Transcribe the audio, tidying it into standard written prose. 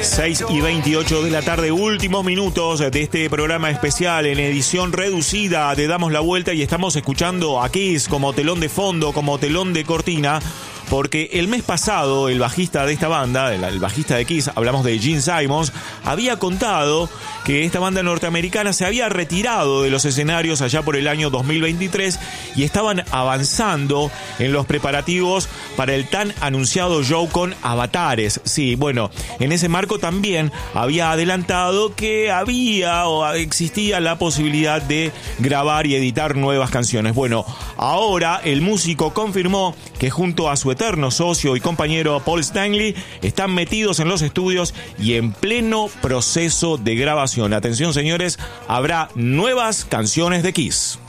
6:28 de la tarde, últimos minutos de este programa especial en edición reducida. Te damos la vuelta y estamos escuchando a Kiss como telón de fondo, como telón de cortina. Porque el mes pasado el bajista de esta banda, el bajista de Kiss, hablamos de Gene Simmons, había contado que esta banda norteamericana se había retirado de los escenarios allá por el año 2023 y estaban avanzando en los preparativos para el tan anunciado show con Avatares. Sí, bueno, en ese marco también había adelantado que había o existía la posibilidad de grabar y editar nuevas canciones. Bueno, ahora el músico confirmó que junto a su eterno socio y compañero Paul Stanley están metidos en los estudios y en pleno proceso de grabación. Atención, señores, habrá nuevas canciones de Kiss.